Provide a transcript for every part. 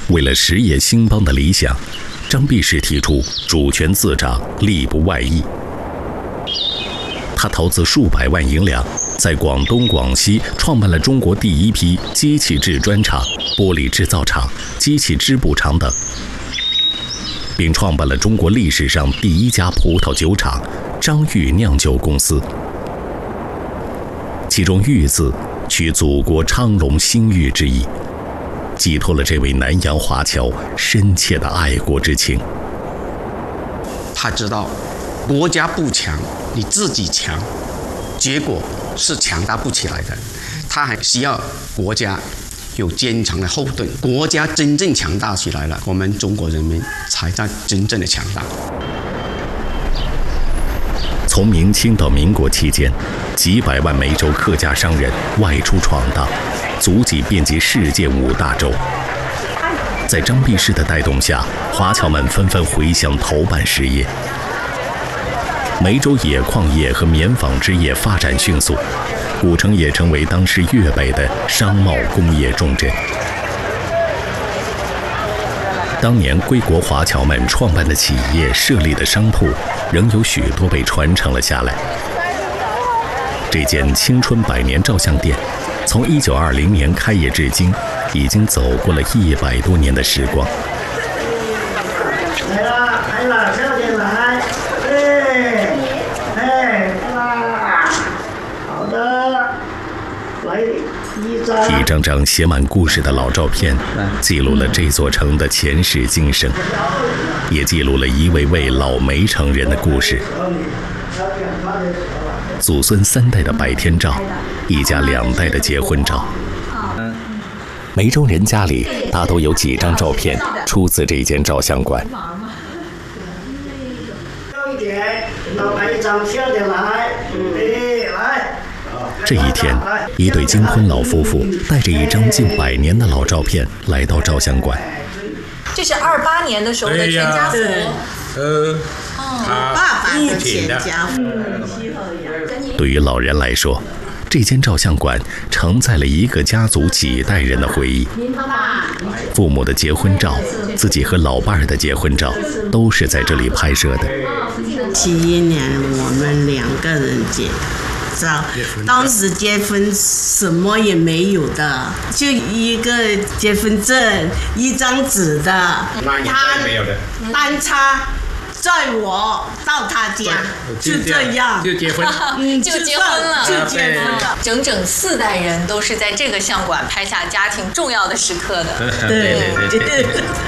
为了实业兴邦的理想，张弼士提出主权自掌，力不外溢。他投资数百万银两，在广东、广西创办了中国第一批机器制砖厂、玻璃制造厂、机器织布厂等，并创办了中国历史上第一家葡萄酒厂张裕酿酒公司。其中“裕”字取祖国昌隆兴裕之意，寄托了这位南洋华侨深切的爱国之情。 他知道国家不强，你自己强，结果是强大不起来的。他还需要国家有坚强的后盾，国家真正强大起来了，我们中国人民才在真正的强大。 从明清到民国期间，几百万梅州客家商人外出闯荡，足迹遍及世界5大洲。在张弼士的带动下，华侨们纷纷回乡投办实业。梅州冶矿业和棉纺织业发展迅速，古城也成为当时粤北的商贸工业重镇。当年归国华侨们创办的企业、设立的商铺，仍有许多被传承了下来。这间青春百年照相店，从1920年开业至今，已经走过了100多年的时光。 来了，小姐来，好的，来一张张写满故事的老照片，记录了这座城的前世今生，也记录了一位位老梅城人的故事。祖孙3代的白天照，一家2代的结婚照。梅州人家里大都有几张照片出自这间照相馆。这一天，一对金婚老夫妇带着一张近100年的老照片来到照相馆。 这是28年的时候的全家福。 爸爸的全家福。 对于老人来说，这间照相馆承载了一个家族几代人的回忆。父母的结婚照，自己和老伴儿的结婚照，都是在这里拍摄的。 71年我们2个人结照，当时结婚什么也没有的，就一个结婚证，1张纸的。他单插载我到他家，就这样就结婚， 就结婚了， 就结婚了。 整整4代人都是在这个相馆拍下家庭重要的时刻的。 对。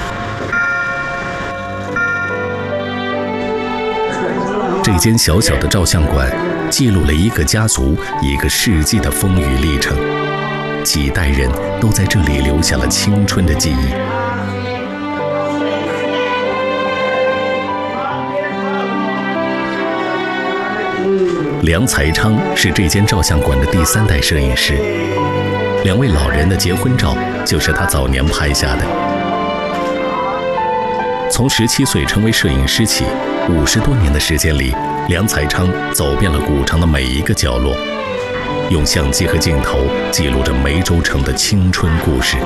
这间小小的照相馆，记录了一个家族、一个世纪的风雨历程，几代人都在这里留下了青春的记忆。梁才昌是这间照相馆的第3代摄影师，2位老人的结婚照就是他早年拍下的。从17岁成为摄影师起，50多年的时间里，梁才昌走遍了古城的每一个角落，用相机和镜头记录着梅州城的青春故事。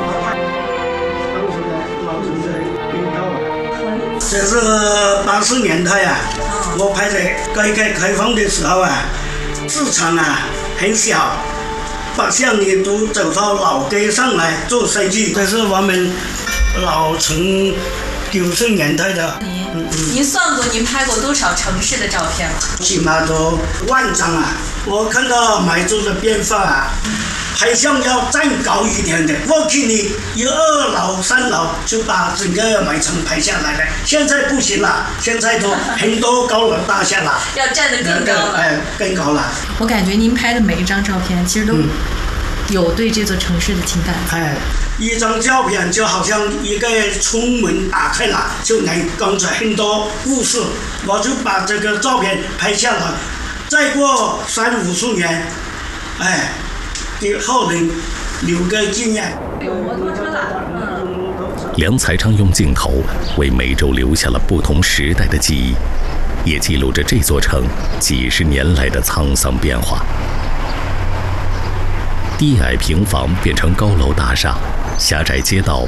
这是80年代啊，我拍的改革开放的时候啊，市场啊很小，把相机都走到老街上来做生意。这是我们老城90年代的。 您算过您拍过多少城市的照片吗？ 起码都1万张啊！我看到梅州的变化啊，拍相要站高一点的。过去你有2楼、3楼就把整个梅城拍下来了，现在不行了，现在都很多高楼大厦了， 要站得更高了。 更高了。 我感觉您拍的每一张照片，其实都有对这座城市的情感。 一张照片就好像一个窗门打开了，就能讲出很多故事。我就把这个照片拍下来，再过30-50年，给后人留个纪念。 有摩托车的。 梁才昌用镜头为梅州留下了不同时代的记忆，也记录着这座城几十年来的沧桑变化。低矮平房变成高楼大厦，狭窄街道